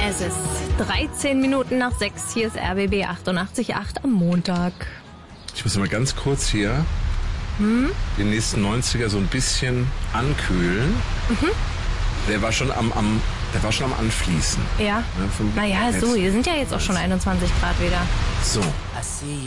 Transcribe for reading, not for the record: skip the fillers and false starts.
Es ist 13 Minuten nach 6. Hier ist RBB 88.8 am Montag. Ich muss mal ganz kurz hier den nächsten 90er so ein bisschen ankühlen. Der war schon am Anfließen. Ja. Ne, Naja, so, hier sind ja jetzt auch schon 21 Grad wieder. So.